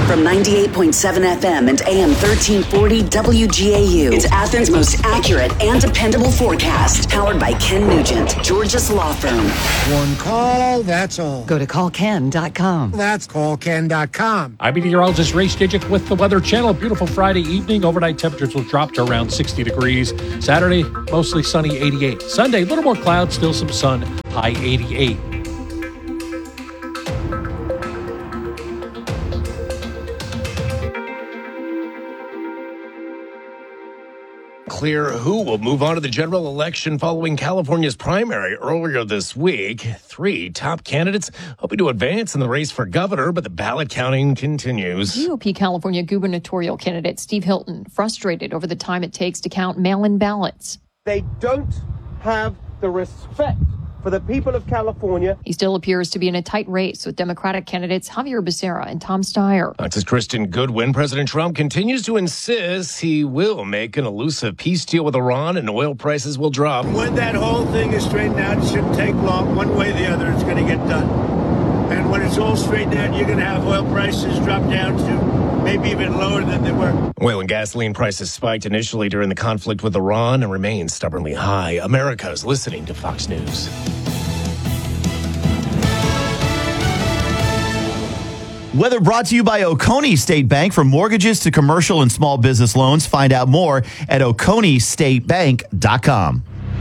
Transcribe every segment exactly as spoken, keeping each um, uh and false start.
From ninety-eight point seven F M and A M thirteen forty W G A U, it's Athens' most accurate and dependable forecast. Powered by Ken Nugent, Georgia's law firm. One call, that's all. Go to call ken dot com. That's call ken dot com. I'm meteorologist Ray Stidgick with the Weather Channel. Beautiful Friday evening. Overnight temperatures will drop to around sixty degrees. Saturday, mostly sunny, eighty-eight. Sunday, a little more clouds, still some sun, high eighty-eight. Clear who will move on to the general election following California's primary earlier this week. Three top candidates hoping to advance in the race for governor, but the ballot counting continues. G O P California gubernatorial candidate Steve Hilton frustrated over the time it takes to count mail-in ballots. They don't have the respect for the people of California. He still appears to be in a tight race with Democratic candidates Javier Becerra and Tom Steyer. Fox's Kristen Goodwin. President Trump continues to insist he will make an elusive peace deal with Iran and oil prices will drop. When that whole thing is straightened out, it shouldn't take long. One way or the other, it's going to get done. And when it's all straightened out, you're going to have oil prices drop down to maybe even lower than they were. Oil and gasoline prices spiked initially during the conflict with Iran and remain stubbornly high. America is listening to Fox News. Weather brought to you by Oconee State Bank. For mortgages to commercial and small business loans, find out more at oconee state bank dot com.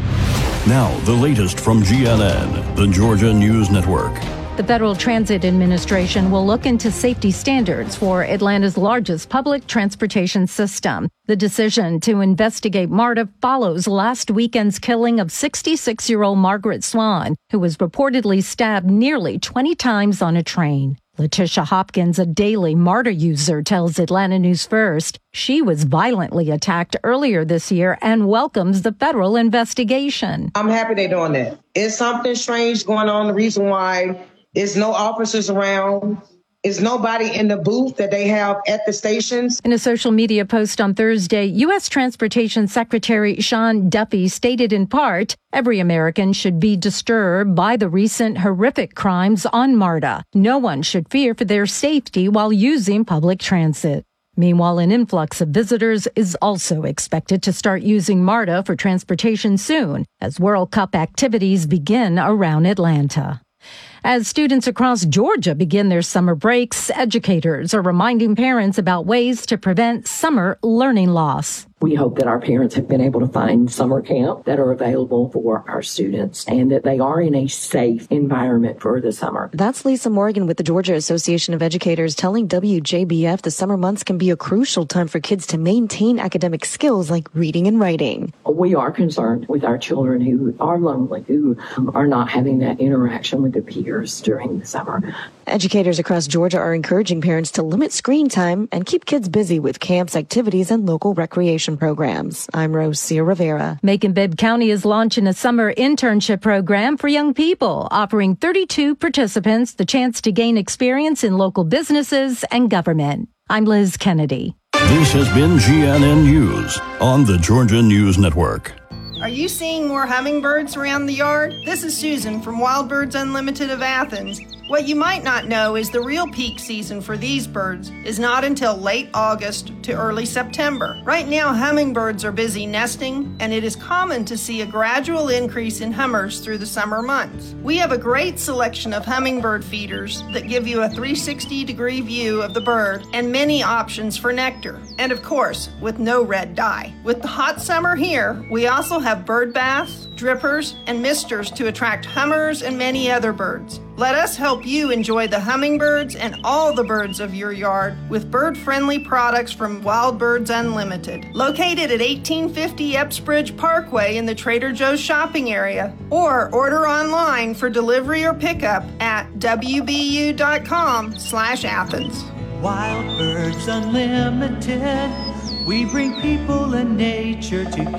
Now, the latest from G N N, the Georgia News Network. The Federal Transit Administration will look into safety standards for Atlanta's largest public transportation system. The decision to investigate MARTA follows last weekend's killing of sixty-six-year-old Margaret Swan, who was reportedly stabbed nearly twenty times on a train. Letitia Hopkins, a daily MARTA user, tells Atlanta News First she was violently attacked earlier this year and welcomes the federal investigation. I'm happy they're doing that. It's something strange going on. The reason why there's no officers around. Is nobody in the booth that they have at the stations. In a social media post on Thursday, U S Transportation Secretary Sean Duffy stated in part, every American should be disturbed by the recent horrific crimes on MARTA. No one should fear for their safety while using public transit. Meanwhile, an influx of visitors is also expected to start using MARTA for transportation soon, as World Cup activities begin around Atlanta. As students across Georgia begin their summer breaks, educators are reminding parents about ways to prevent summer learning loss. We hope that our parents have been able to find summer camp that are available for our students and that they are in a safe environment for the summer. That's Lisa Morgan with the Georgia Association of Educators telling W J B F the summer months can be a crucial time for kids to maintain academic skills like reading and writing. We are concerned with our children who are lonely, who are not having that interaction with their peers during the summer. Educators across Georgia are encouraging parents to limit screen time and keep kids busy with camps, activities, and local recreation programs. I'm Rosia Rivera. Macon-Bibb County is launching a summer internship program for young people, offering thirty-two participants the chance to gain experience in local businesses and government. I'm Liz Kennedy. This has been G N N News on the Georgia News Network. Are you seeing more hummingbirds around the yard? This is Susan from Wild Birds Unlimited of Athens. What you might not know is the real peak season for these birds is not until late August to early September. Right now, hummingbirds are busy nesting, and it is common to see a gradual increase in hummers through the summer months. We have a great selection of hummingbird feeders that give you a three hundred sixty degree view of the bird and many options for nectar. And of course, with no red dye. With the hot summer here, we also have bird baths, drippers, and misters to attract hummers and many other birds. Let us help you enjoy the hummingbirds and all the birds of your yard with bird-friendly products from Wild Birds Unlimited. Located at eighteen fifty Epsbridge Parkway in the Trader Joe's shopping area. Or order online for delivery or pickup at w b u dot com slash Athens. Wild Birds Unlimited, we bring people and nature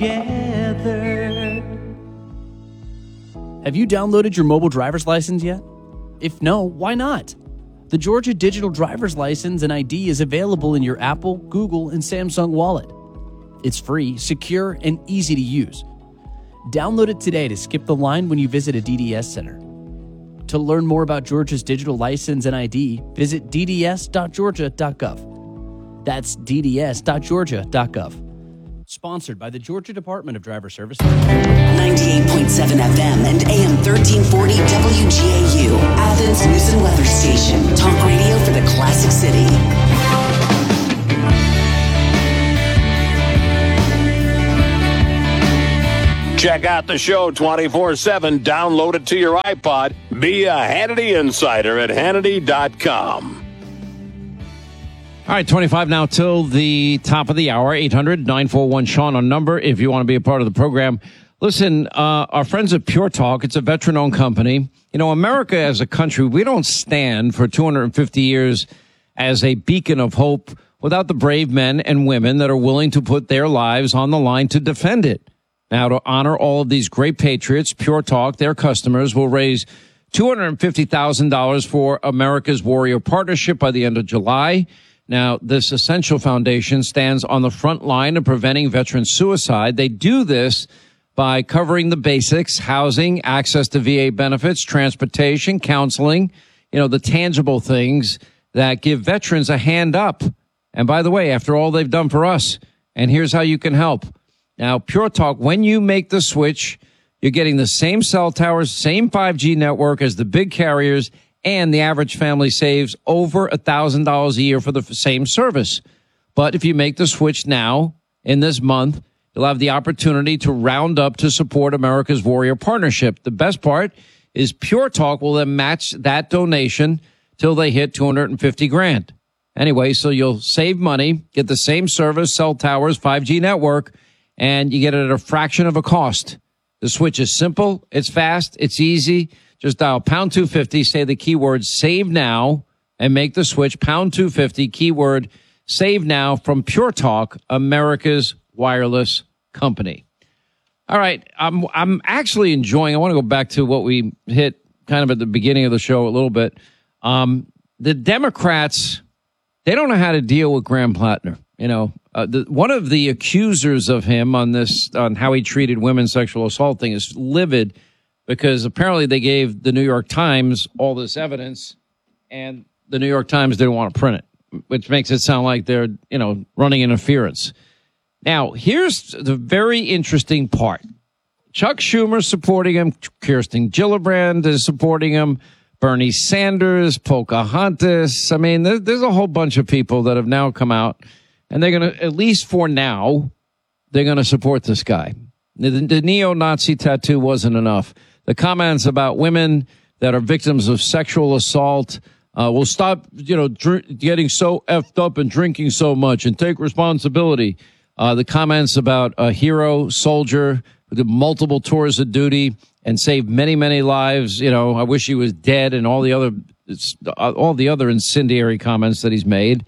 together. Have you downloaded your mobile driver's license yet? If no, why not? The Georgia Digital Driver's License and I D is available in your Apple, Google, and Samsung wallet. It's free, secure, and easy to use. Download it today to skip the line when you visit a D D S center. To learn more about Georgia's digital license and I D, visit d d s dot georgia dot gov. That's d d s dot georgia dot gov. Sponsored by the Georgia Department of Driver Services. ninety-eight point seven F M and A M thirteen forty W G A U, Athens News and Weather Station. Talk radio for the classic city. Check out the show twenty-four seven. Download it to your iPod. Be a Hannity Insider at Hannity dot com. All right, twenty-five now till the top of the hour. eight hundred nine four one Sean on number if you want to be a part of the program. Listen, uh, our friends at Pure Talk, it's a veteran-owned company. You know, America as a country, we don't stand for two hundred fifty years as a beacon of hope without the brave men and women that are willing to put their lives on the line to defend it. Now, to honor all of these great patriots, Pure Talk, their customers, will raise two hundred fifty thousand dollars for America's Warrior Partnership by the end of July. Now, this essential foundation stands on the front line of preventing veteran suicide. They do this by covering the basics: housing, access to V A benefits, transportation, counseling, you know, the tangible things that give veterans a hand up. And by the way, after all they've done for us, and here's how you can help. Now, Pure Talk, when you make the switch, you're getting the same cell towers, same five G network as the big carriers, and the average family saves over one thousand dollars a year for the same service. But if you make the switch now, in this month, you'll have the opportunity to round up to support America's Warrior Partnership. The best part is Pure Talk will then match that donation till they hit two hundred fifty grand. Anyway, so you'll save money, get the same service, cell towers, five G network, and you get it at a fraction of a cost. The switch is simple, it's fast, it's easy. Just dial pound two fifty, say the keyword save now, and make the switch. Pound two fifty, keyword save now from Pure Talk, America's wireless company. All right, I'm I'm actually enjoying, I want to go back to what we hit kind of at the beginning of the show a little bit. Um, the Democrats, they don't know how to deal with Graham Plattner. You know, uh, the, one of the accusers of him on this, on how he treated women sexual assault thing is livid because apparently they gave the New York Times all this evidence and the New York Times didn't want to print it, which makes it sound like they're, you know, running interference. Now, here's the very interesting part. Chuck Schumer supporting him. Kirsten Gillibrand is supporting him. Bernie Sanders, Pocahontas. I mean, there, there's a whole bunch of people that have now come out. And they're going to, at least for now, they're going to support this guy. The, the neo-Nazi tattoo wasn't enough. The comments about women that are victims of sexual assault uh, will stop, you know, dr- getting so effed up and drinking so much and take responsibility. Uh, the comments about a hero soldier who did multiple tours of duty and saved many, many lives. You know, I wish he was dead, and all the other, all the other incendiary comments that he's made.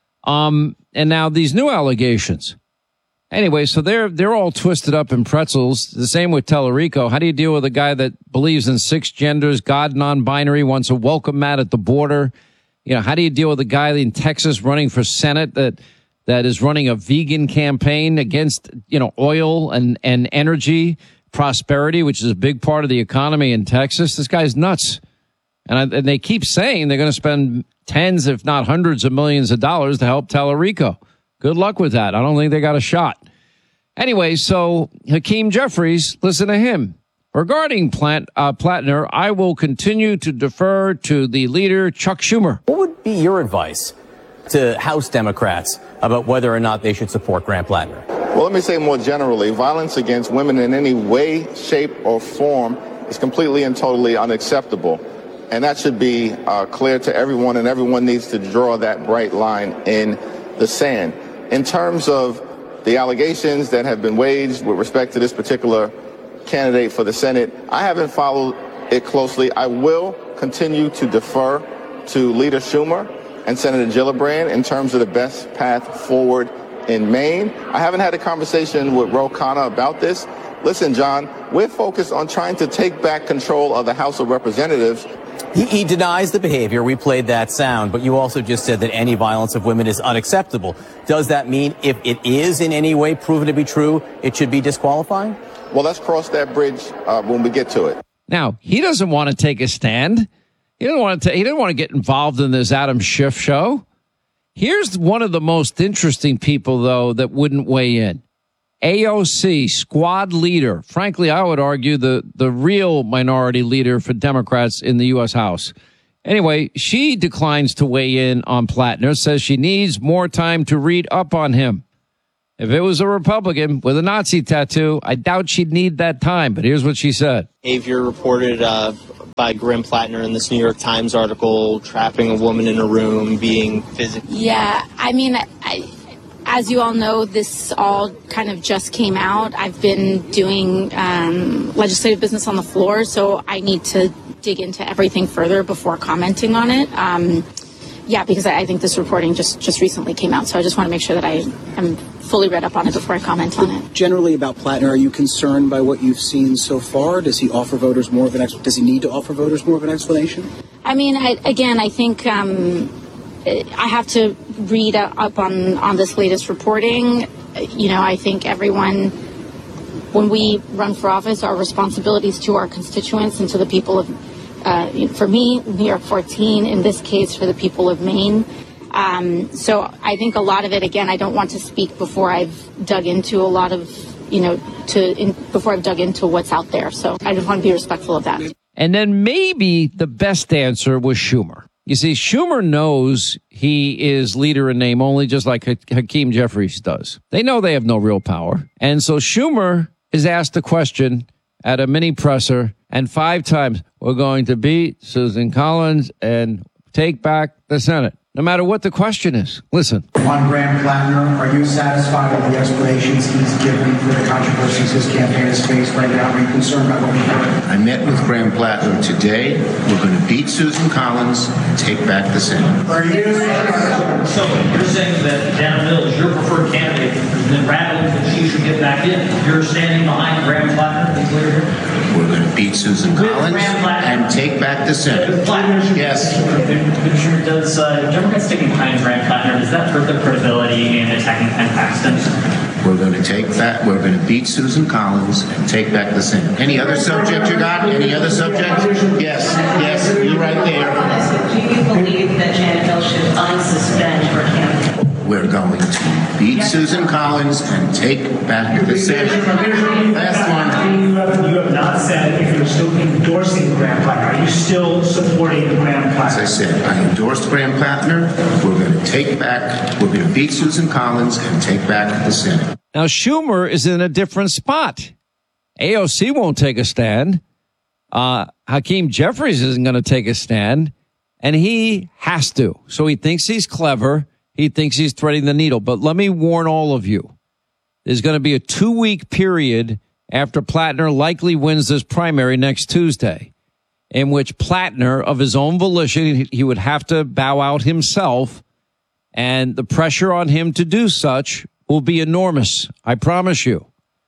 Um, and now these new allegations. Anyway, so they're, they're all twisted up in pretzels. The same with Tellerico. How do you deal with a guy that believes in six genders, God non-binary, wants a welcome mat at the border? You know, how do you deal with a guy in Texas running for Senate that, that is running a vegan campaign against, you know, oil and, and energy prosperity, which is a big part of the economy in Texas? This guy's nuts. And, I, and they keep saying they're going to spend tens, if not hundreds of millions of dollars to help Tellerico. Good luck with that. I don't think they got a shot. Anyway, so Hakeem Jeffries, listen to him. Regarding Plant, uh, Plattner, I will continue to defer to the leader, Chuck Schumer. What would be your advice to House Democrats about whether or not they should support Graham Plattner? Well, let me say more generally, violence against women in any way, shape, or form is completely and totally unacceptable. And that should be uh, clear to everyone, and everyone needs to draw that bright line in the sand. In terms of the allegations that have been waged with respect to this particular candidate for the Senate, I haven't followed it closely. I will continue to defer to Leader Schumer and Senator Gillibrand in terms of the best path forward in Maine. I haven't had a conversation with Ro Khanna about this. Listen, John, we're focused on trying to take back control of the House of Representatives. He, he denies the behavior. We played that sound, but you also just said that any violence of women is unacceptable. Does that mean if it is in any way proven to be true, it should be disqualifying? Well, let's cross that bridge uh, when we get to it. Now, he doesn't want to take a stand. He didn't want to. He didn't want to get involved in this Adam Schiff show. Here's one of the most interesting people, though, that wouldn't weigh in. A O C, squad leader. Frankly, I would argue the, the real minority leader for Democrats in the U S House. Anyway, she declines to weigh in on Plattner, says she needs more time to read up on him. If it was a Republican with a Nazi tattoo, I doubt she'd need that time. But here's what she said. Behavior reported uh, by Graham Plattner in this New York Times article, trapping a woman in a room, being physically... Yeah, I mean, I, as you all know, this all kind of just came out. I've been doing um, legislative business on the floor, so I need to dig into everything further before commenting on it. Um, yeah, because I think this reporting just, just recently came out, so I just want to make sure that I am fully read up on it before I comment on it. Generally about Plattner, are you concerned by what you've seen so far? Does he offer voters more of an ex- does he need to offer voters more of an explanation? I mean, I, again, I think um, I have to read up on, on this latest reporting. You know, I think everyone, when we run for office, our responsibilities to our constituents and to the people of, uh, for me, New York fourteen, in this case, for the people of Maine. Um, so I think a lot of it, again, I don't want to speak before I've dug into a lot of, you know, to in, before I've dug into what's out there. So I just want to be respectful of that. And then maybe the best answer was Schumer. You see, Schumer knows he is leader in name only, just like Hakeem Jeffries does. They know they have no real power. And so Schumer is asked a question at a mini presser, and five times, we're going to beat Susan Collins and take back the Senate. No matter what the question is. Listen. On Graham Plattner, are you satisfied with the explanations he's given for the controversies his campaign has faced right now? Are you concerned about what we've heard? I met with Graham Plattner today. We're going to beat Susan Collins and take back the Senate. Are you? So you're saying that Dana Mill is your preferred candidate, and then Radley, that she should get back in. You're standing behind Graham Plattner, be clear here? We're going to beat Susan Collins and take back the Senate. Yes. Does uh, Democrats sticking behind Graham Plattner, does that hurt their credibility in attacking Ken Paxton? We're going to take that. We're going to beat Susan Collins and take back the Senate. Any other subject you got? Any other subject? Yes. Yes. You're right there. Do you believe that Janet Hill should unsuspend her candidate? We're going to beat Susan Collins and take back the Senate. Last one. You have, you have not said if you're still endorsing Graham Plattner. Are you still supporting Graham Plattner? As I said, I endorsed Graham Plattner. We're going to take back, we're going to beat Susan Collins and take back the Senate. Now, Schumer is in a different spot. A O C won't take a stand. Uh, Hakeem Jeffries isn't going to take a stand. And he has to. So he thinks he's clever. He thinks he's threading the needle. But let me warn all of you. There's going to be a two-week period after Plattner likely wins this primary next Tuesday, in which Plattner, of his own volition, he would have to bow out himself, and the pressure on him to do such will be enormous. I promise you.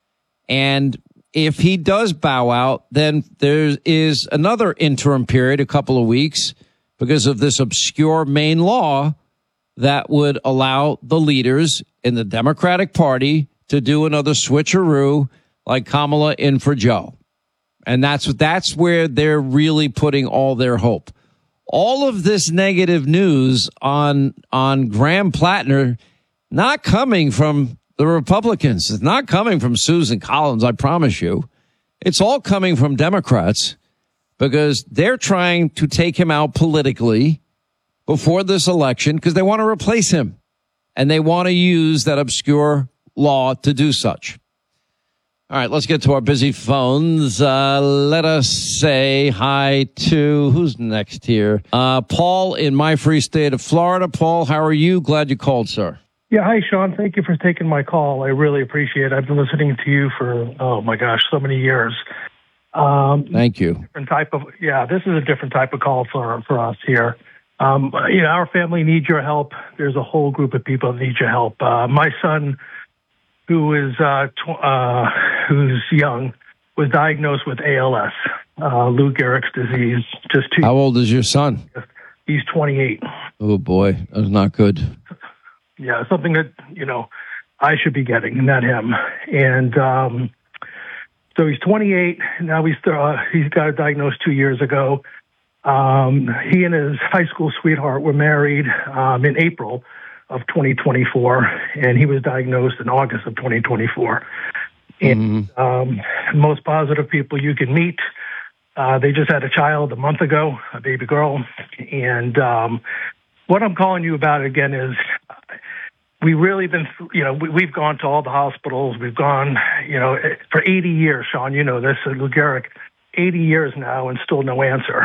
And if he does bow out, then there is another interim period, a couple of weeks, because of this obscure Maine law that would allow the leaders in the Democratic Party to do another switcheroo like Kamala in for Joe. And that's that's where they're really putting all their hope. All of this negative news on on Graham Plattner not coming from the Republicans. It's not coming from Susan Collins, I promise you. It's all coming from Democrats because they're trying to take him out politically before this election because they want to replace him, and they want to use that obscure law to do such. All right, let's get to our busy phones. Uh, let us say hi to, who's next here? Uh, Paul in my free state of Florida. Paul, how are you? Glad you called, sir. Yeah, hi, Sean. Thank you for taking my call. I really appreciate it. I've been listening to you for, oh my gosh, so many years. Um, Thank you. Different type of, yeah, this is a different type of call for, for us here. Um, you know, our family needs your help. There's a whole group of people that need your help. Uh, my son, who is, uh, tw- uh, who's young, was diagnosed with A L S, uh, Lou Gehrig's disease. Just two. How old is your son? He's twenty-eight. Oh boy, that's not good. Yeah, something that, you know, I should be getting, not him. And, um, so he's twenty-eight. Now he's, uh, he's got diagnosed two years ago. Uh, Um, he and his high school sweetheart were married um, in April of twenty twenty-four, and he was diagnosed in August of twenty twenty-four. And um, most positive people you can meet. Uh, they just had a child a month ago, a baby girl. And um, what I'm calling you about again is we really been, you know, we, we've gone to all the hospitals. We've gone, you know, for eighty years, Sean, you know this, at Lou Gehrig, eighty years now and still no answer.